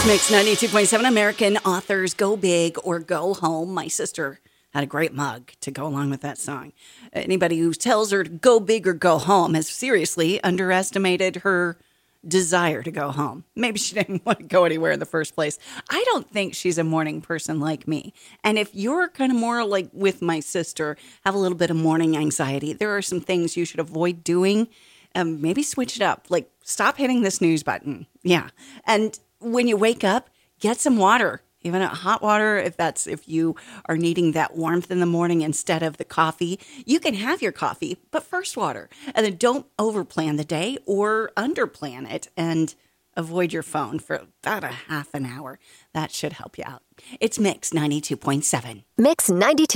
Mix 92.7. American authors go big or go home. My sister had a great mug to go along with that song. Anybody who tells her to go big or go home has seriously underestimated her desire to go home. Maybe she didn't want to go anywhere in the first place. I don't think she's a morning person like me. And if you're kind of more like with my sister, have a little bit of morning anxiety, there are some things you should avoid doing. Maybe switch it up. Like, stop hitting the snooze button. Yeah. And when you wake up, get some water. Even hot water, if you are needing that warmth in the morning instead of the coffee. You can have your coffee, but first water. And then don't overplan the day or underplan it, and avoid your phone for about a half an hour. That should help you out. It's Mix 92.7. Mix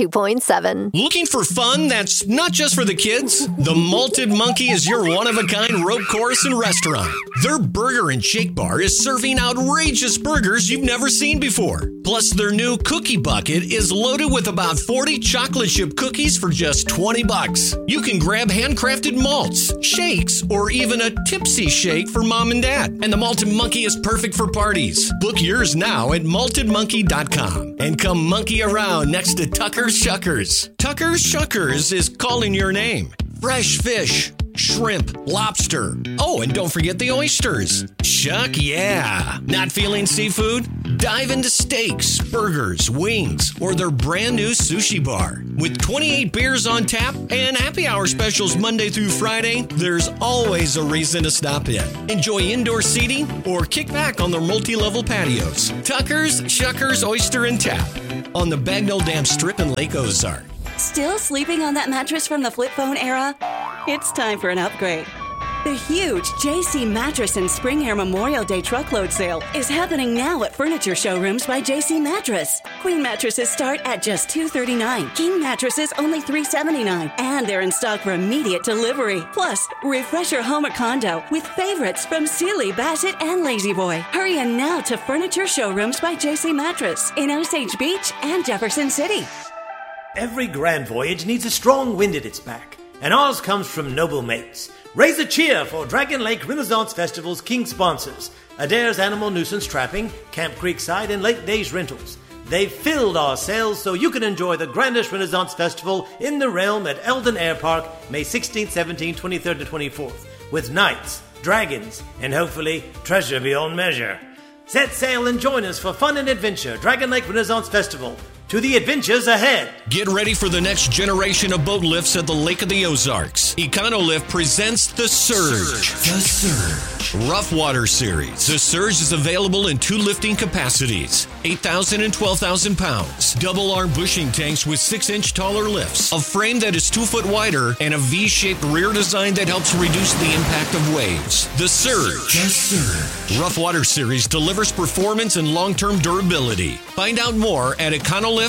92.7. Looking for fun that's not just for the kids? The Malted Monkey is your one-of-a-kind rope course and restaurant. Their burger and shake bar is serving outrageous burgers you've never seen before. Plus, their new cookie bucket is loaded with about 40 chocolate chip cookies for just $20. You can grab handcrafted malts, shakes, or even a tipsy shake for mom and dad. And the Malted Monkey is perfect for parties. Book yours now at maltedmonkey.com and come monkey around next to Tucker's Shuckers. Tucker's Shuckers is calling your name. Fresh fish, shrimp, lobster. Oh, and don't forget the oysters. Shuck, yeah. Not feeling seafood? Dive into steaks, burgers, wings, or their brand new sushi bar. With 28 beers on tap and happy hour specials Monday through Friday, there's always a reason to stop in. Enjoy indoor seating or kick back on their multi-level patios. Tucker's, Shuckers, Oyster, and Tap on the Bagnell Dam Strip in Lake Ozark. Still sleeping on that mattress from the flip phone era? It's time for an upgrade. The huge JC Mattress and Spring Air Memorial Day truckload sale is happening now at Furniture Showrooms by JC Mattress. Queen mattresses start at just $239. King mattresses only $379. And they're in stock for immediate delivery. Plus, refresh your home or condo with favorites from Sealy, Bassett, and Lazy Boy. Hurry in now to Furniture Showrooms by JC Mattress in Osage Beach and Jefferson City. Every grand voyage needs a strong wind at its back, and ours comes from Noble Mates. Raise a cheer for Dragon Lake Renaissance Festival's king sponsors, Adair's Animal Nuisance Trapping, Camp Creekside, and Lake Days Rentals. They've filled our sales so you can enjoy the grandest Renaissance Festival in the realm at Eldon Air Park, May 16th, 17th, 23rd, and 24th, with knights, dragons, and hopefully treasure beyond measure. Set sail and join us for fun and adventure, Dragon Lake Renaissance Festival. To the adventures ahead. Get ready for the next generation of boat lifts at the Lake of the Ozarks. EconoLift presents The Surge. The Surge. Rough Water Series. The Surge is available in 2 lifting capacities, 8,000 and 12,000 pounds. Double arm bushing tanks with 6-inch taller lifts, a frame that is 2 foot wider, and a V-shaped rear design that helps reduce the impact of waves. The Surge. The Surge. Rough Water Series delivers performance and long-term durability. Find out more at EconoLift.com.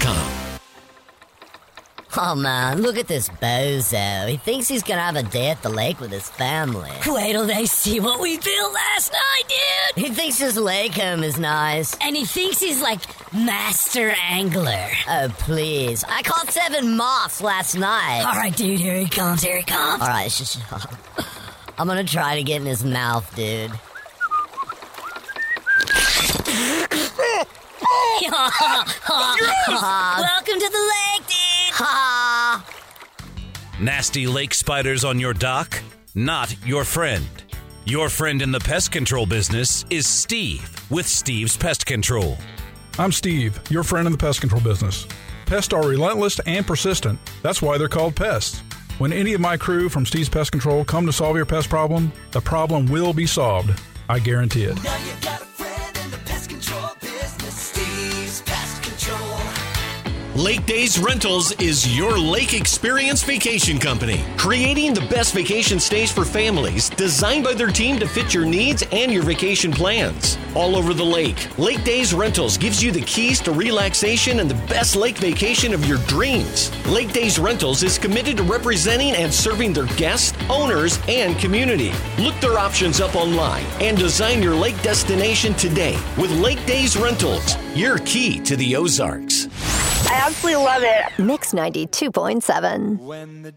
Oh man, look at this bozo. He thinks he's gonna have a day at the lake with his family. Wait till they see what we built last night, dude! He thinks his lake home is nice. And he thinks he's like master angler. Oh please, I caught 7 moths last night. Alright dude, here he comes. Alright, I'm gonna try to get in his mouth, dude. Welcome to the lake, dude! Nasty lake spiders on your dock? Not your friend. Your friend in the pest control business is Steve with Steve's Pest Control. I'm Steve, your friend in the pest control business. Pests are relentless and persistent. That's why they're called pests. When any of my crew from Steve's Pest Control come to solve your pest problem, the problem will be solved. I guarantee it. Now you got a friend in the pest control business, Steve's Pest Control. Lake Days Rentals is your lake experience vacation company, creating the best vacation stays for families, designed by their team to fit your needs and your vacation plans. All over the lake, Lake Days Rentals gives you the keys to relaxation and the best lake vacation of your dreams. Lake Days Rentals is committed to representing and serving their guests, owners, and community. Look their options up online and design your lake destination today with Lake Days Rentals, your key to the Ozarks. I absolutely love it. Mix 92.7. When the